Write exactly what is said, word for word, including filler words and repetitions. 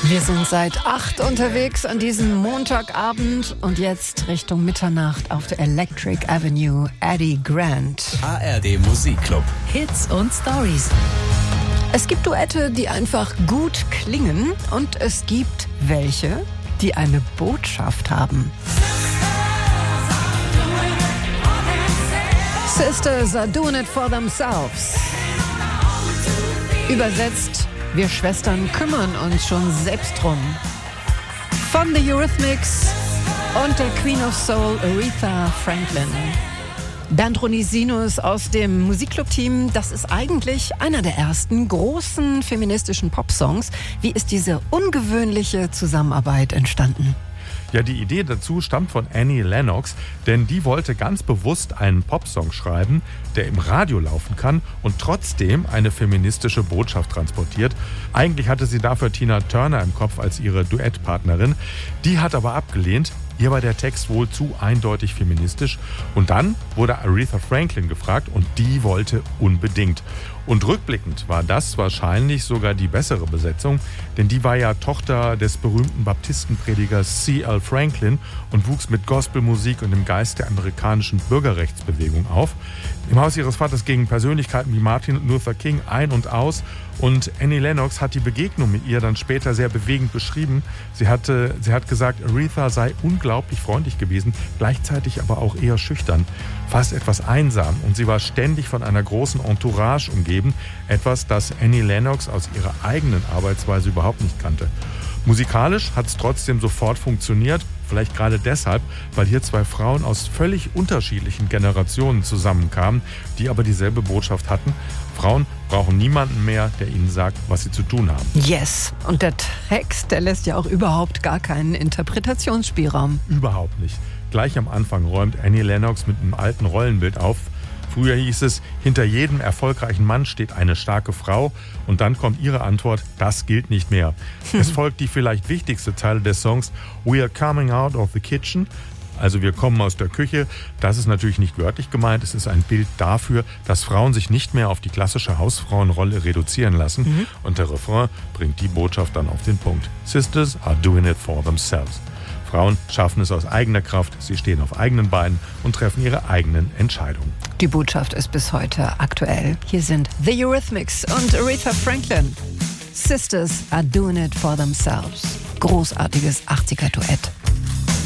Wir sind seit acht unterwegs an diesem Montagabend und jetzt Richtung Mitternacht auf der Electric Avenue. Eddie Grant. A R D Musikclub. Hits und Stories. Es gibt Duette, die einfach gut klingen und es gibt welche, die eine Botschaft haben. Sisters are doing it for themselves. Übersetzt: wir Schwestern kümmern uns schon selbst drum. Von The Eurythmics und der Queen of Soul Aretha Franklin. Bernd Ronisinus aus dem Musikclub-Team, das ist eigentlich einer der ersten großen feministischen Popsongs. Wie ist diese ungewöhnliche Zusammenarbeit entstanden? Ja, die Idee dazu stammt von Annie Lennox, denn die wollte ganz bewusst einen Popsong schreiben, der im Radio laufen kann und trotzdem eine feministische Botschaft transportiert. Eigentlich hatte sie dafür Tina Turner im Kopf als ihre Duettpartnerin. Die hat aber abgelehnt. Ihr war der Text wohl zu eindeutig feministisch. Und dann wurde Aretha Franklin gefragt und die wollte unbedingt. Und rückblickend war das wahrscheinlich sogar die bessere Besetzung, denn die war ja Tochter des berühmten Baptistenpredigers C L Franklin und wuchs mit Gospelmusik und dem Geist der amerikanischen Bürgerrechtsbewegung auf. Im Haus ihres Vaters gingen Persönlichkeiten wie Martin Luther King ein und aus und Annie Lennox hat die Begegnung mit ihr dann später sehr bewegend beschrieben. Sie, hatte, sie hat gesagt, Aretha sei unglaublich freundlich gewesen, gleichzeitig aber auch eher schüchtern, fast etwas einsam und sie war ständig von einer großen Entourage umgeben, etwas, das Annie Lennox aus ihrer eigenen Arbeitsweise überhaupt nicht kannte. Musikalisch hat es trotzdem sofort funktioniert, vielleicht gerade deshalb, weil hier zwei Frauen aus völlig unterschiedlichen Generationen zusammenkamen, die aber dieselbe Botschaft hatten. Frauen brauchen niemanden mehr, der ihnen sagt, was sie zu tun haben. Yes, und der Text, der lässt ja auch überhaupt gar keinen Interpretationsspielraum. Überhaupt nicht. Gleich am Anfang räumt Annie Lennox mit einem alten Rollenbild auf. Früher hieß es, hinter jedem erfolgreichen Mann steht eine starke Frau. Und dann kommt ihre Antwort, das gilt nicht mehr. Es folgt die vielleicht wichtigste Zeile des Songs, We are coming out of the kitchen. Also wir kommen aus der Küche. Das ist natürlich nicht wörtlich gemeint. Es ist ein Bild dafür, dass Frauen sich nicht mehr auf die klassische Hausfrauenrolle reduzieren lassen. Mhm. Und der Refrain bringt die Botschaft dann auf den Punkt. Sisters are doing it for themselves. Frauen schaffen es aus eigener Kraft, sie stehen auf eigenen Beinen und treffen ihre eigenen Entscheidungen. Die Botschaft ist bis heute aktuell. Hier sind The Eurythmics und Aretha Franklin. Sisters are doing it for themselves. Großartiges achtziger Duett.